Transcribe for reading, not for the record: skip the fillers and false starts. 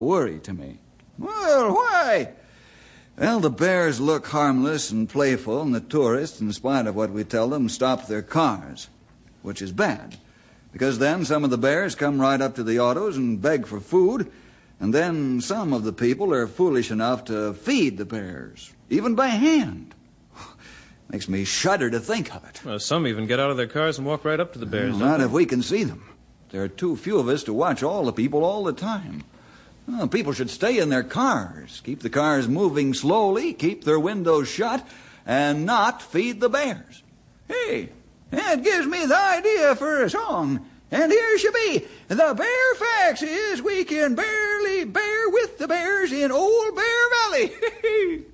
worry to me. Well, why? Well, the bears look harmless and playful, and the tourists, in spite of what we tell them, stop their cars, which is bad. Because then some of the bears come right up to the autos and beg for food, and then some of the people are foolish enough to feed the bears, even by hand. Makes me shudder to think of it. Well, some even get out of their cars and walk right up to the bears. Well, not if we can see them. There are too few of us to watch all the people all the time. Well, people should stay in their cars, keep the cars moving slowly, keep their windows shut, and not feed the bears. Hey, that gives me the idea for a song. And here she be. The bare facts is we can barely bear with the bears in Old Bear Valley.